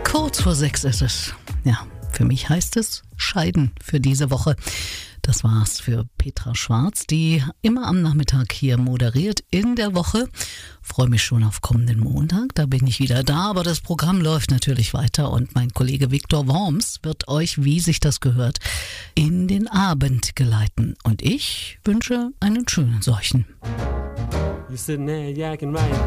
Kurz vor 6 ist es. Ja, für mich heißt es Scheiden für diese Woche. Das war's für Petra Schwarz, die immer am Nachmittag hier moderiert in der Woche. Freue mich schon auf kommenden Montag, da bin ich wieder da, aber das Programm läuft natürlich weiter und mein Kollege Viktor Worms wird euch, wie sich das gehört, in den Abend geleiten. Und ich wünsche einen schönen solchen. You're sitting there yakking right.